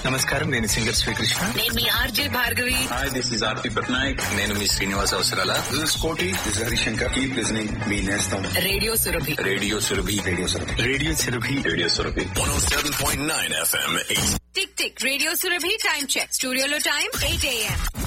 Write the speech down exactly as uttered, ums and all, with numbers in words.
నమస్కారం, నేను సింగర్ శ్రీకృష్ణ. నేను మీ RJ Bhargavi. Hi, this is ఆర్పి పట్నాయక్. నేను మీ శ్రీనివాస్ అవసరాల. దిస్ ఇస్ కోటి. This is Harishankar. Keep listening మీ నేస్తం radio Surabhi. Radio Surabhi. Radio Surabhi. Radio Surabhi. Radio Surabhi one oh seven point nine F M. Tick tick radio Surabhi time check. స్టూడియోలో time eight AM.